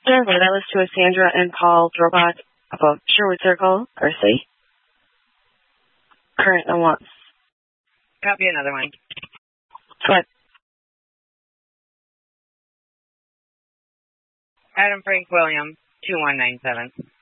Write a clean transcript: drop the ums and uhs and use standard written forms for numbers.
Certainly, that was to a Sandra and Paul Drobot about Sherwood Circle, Percy. Current and once. Copy another one. What? Adam Frank William, 2197.